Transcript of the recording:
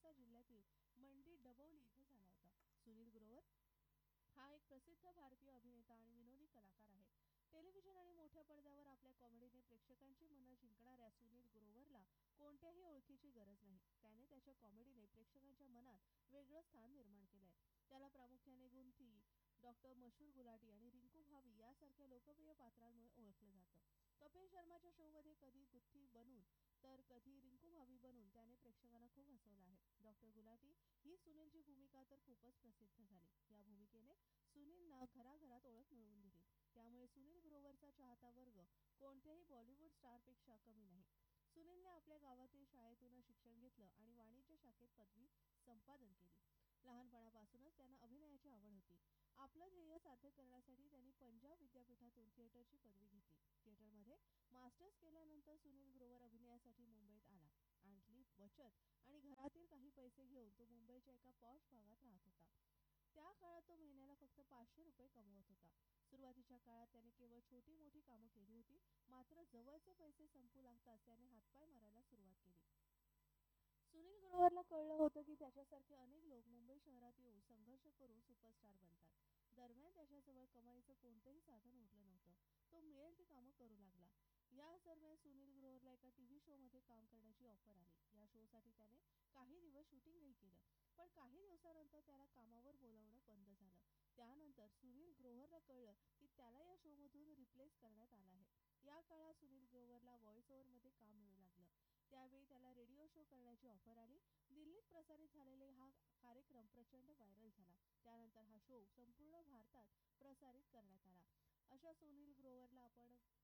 कोलकाता जिल्ह्यातील मंडी डबौली इथे झाला होता. सुनील ग्रोवर हा एक प्रसिद्ध भारतीय अभिनेता आणि विनोदी कलाकार आहे. टेलिव्हिजन आणि मोठ्या पडद्यावर आपल्या कॉमेडीने प्रेक्षकांची मनं जिंकणाऱ्या सुनील ग्रोवरला कोणत्याही ओळखीची गरज नाही. त्याने त्याच्या कॉमेडीने प्रेक्षकांच्या मनात वेगळं स्थान निर्माण केलंय. त्याला प्रामुख्याने गुंथी, डॉक्टर मशहूर गुलाटी आणि रिंकू भावी यासारख्या लोकप्रिय पात्रांमुळे ओळखलं जातं. कपिल शर्माच्या शोमध्ये कधी गुत्थी बनून तर कधी रिंकू भाभी बनून त्याने प्रेक्षकांना खूप हसवलं आहे. डॉक्टर गुलाटी ही सुनीलची भूमिका तर खूपच प्रसिद्ध झाली. या भूमिकेने सुनीलना घराघरात ओळख मिळवून दिली. त्यामुळे सुनील ग्रोवरचा चाहता वर्ग कोणत्याही बॉलिवूड स्टारपेक्षा कमी नाही. सुनीलने आपल्या गावातील शाळेतूनच शिक्षण घेतलं आणि वाणिज्य शाखेत पदवी संपादन केली. लहानपणापासूनच त्यांना अभिनयाची आवड होती. आपलं ध्येय साध्य करण्यासाठी त्यांनी पंजाब विद्यापीठातून थिएटरची पदवी घेतली. थिएटरमध्ये मास्टर्स केल्यानंतर सुनील ग्रोवर अभिनयासाठी मुंबईत आला. आणली बचत आणि घरातील काही पैसे घेऊन तो मुंबईच्या एका पॉश भागात राहत होता. त्या काळात तो महिन्याला फक्त 500 रुपये कमवत होता. सुरुवातीच्या काळात त्याने केवळ छोटी मोठी कामं केली होती. मात्र जवळचे पैसे संपू लागताच त्याने हातपाय मारायला सुरुवात केली. सुनील ग्रोवरला कळलं होतं की त्याच्यासारखे अनेक लोक मुंबई शहरात येऊन संघर्ष करून सुपरस्टार बनतात. दरम्यान त्याच्याजवळ कमाईचं कोणतंही साधन उरलं नव्हतं. तो मिळेल ती कामं करू लागला. याच दरम्यान सुनील ग्रोवरला एका टीव्ही शो मध्ये काम करण्याची ऑफर आली. या शो साठी त्याने काही दिवस शूटिंगही केलं. पण काही दिवसानंतर त्याला कामावर बोलावणं बंद झालं. त्यानंतर सुनील ग्रोवरला कळलं की त्याला या शो मधून रिप्लेस करण्यात आलं आहे. या काळात सुनील ग्रोवरला व्हॉइस ओव्हर मध्ये काम मिळू लागलं. त्यावेळी त्याला रेडिओ शो करण्याची ऑफर आली. दिल्लीत प्रसारित झालेला हा कार्यक्रम प्रचंड व्हायरल झाला. त्यानंतर हा शो संपूर्ण भारतात प्रसारित करण्यात आला. अशा सुनील ग्रोवरला आपण